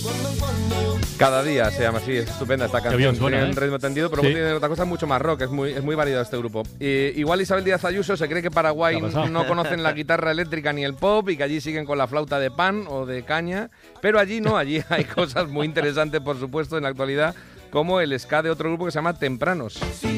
Cada día se llama así, es estupenda esta canción. bien suena, Tiene un ritmo tendido, pero luego tiene otra cosa mucho más rock, es muy variado este grupo. Igual Isabel Díaz Ayuso se cree que Paraguay no conocen la guitarra eléctrica ni el pop y que allí siguen con la flauta de pan o de caña, pero allí no, allí hay cosas muy interesantes, por supuesto, en la actualidad, como el ska de otro grupo que se llama Tempranos.